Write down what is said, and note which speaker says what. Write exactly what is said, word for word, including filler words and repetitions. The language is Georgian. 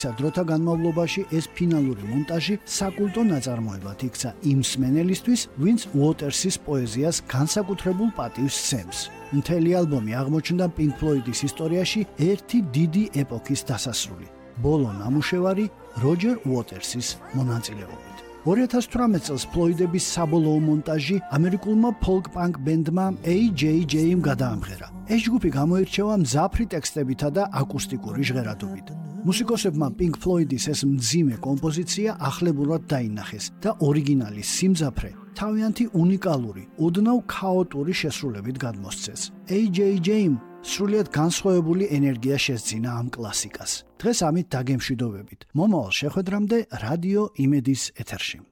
Speaker 1: დროთა განმავლობაში ეს ფინალური მონტაჟი საკულტო ნაწარმოებად იქცა იმ მსმენელისთვის, ვინც უოტერსის პოეზიას განსაკუთრებულ პატივს სცემს. მთელი ალბომი აღმოჩნდა Pink Floyd-ის ისტორიაში ერთი დიდი ეპოქის დასასრული. ბოლო ნამუშევარი როჯერ უოტერსის მონაწილეობით. ორი ათას თვრამეტ წელს ფლოიდების საბოლოო მონტაჟი ამერიკულმა ფოლკ-პანკ ბენდმა ეი ჯეი ჯეი-მ გადაამღერა. ეს ჯგუფი გამოირჩევა მძაფრი ტექსტებითა და აკუსტიკური ჟღერადობით. მუსიკოსებმა Pink Floyd-ის ეს მძიმე კომპოზიცია ახლებურად დაინახეს და ორიგინალის სიმძაფრე თავიანთი უნიკალური, ოდნავ ქაოტური შესრულებით გადმოსცეს. ეი ჯეი ჯეი-მ სრულიად განსხვავებული ენერგია შესძინა ამ კლასიკას. დღეს ამით დაგემშვიდობებით. მომავალ შეხვედრამდე რადიო იმედის ეთერში.